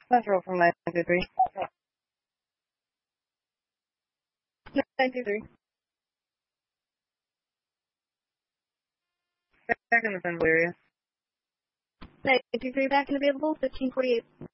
Let's roll from 923. 923. Back in the central area. 923 back and available, 1548.